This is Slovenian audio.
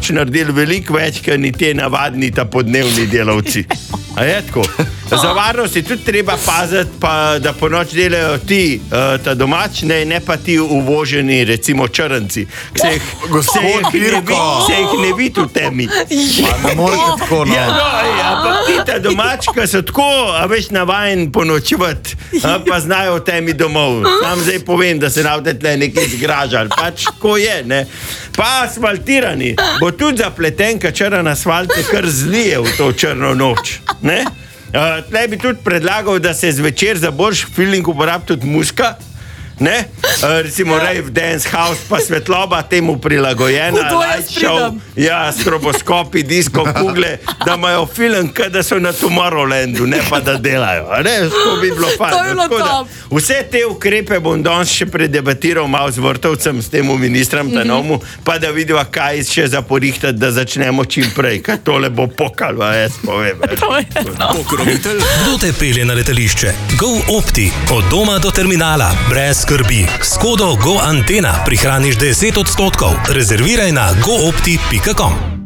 boš naredil veliko več, kot ni te navadni ta podnevni delavci. A je tako? Za varnost je tudi treba paziti, pa, da po noč delajo ti ta domač, ne pa ti uvoženi, recimo črnci. Se jih ne vidi v temi. Ne morete tako, no. Ampak ti ta domač, ki so tako, a veš, navajen ponočivati, pa znajo v temi domov. Sam zdaj povem, da se navde tle nekaj zgražali. Pač tako je, ne. Pa asfaltirani. Bo tudi zapleten, ka črn asfalt se kar zlije v to črno noč. Ne? Tle bi tudi predlagal, da se zvečer za boljši feeling uporabi tudi muska. Ne? Recimo Rave Dance House, pa svetloba temu prilagojena, light show, stroboskopi, disko kugle, da imajo film, da so na Tomorrowlandu, ne pa da delajo. To bi bilo fajn. Vse te ukrepe bom danes še predebatiral malo z Vrtovcem, s temu ministrom Tanomu, pa da vidiva, kaj še za porihtati, da začnemo čim prej, kaj tole bo pokalo, jaz povem. Pokrovitelj, kdo te pelje na letališče? Go Opti, od doma do terminala, brez skrbi. S kodo Go Antena prihraniš 10%. Rezerviraj na goopti.com.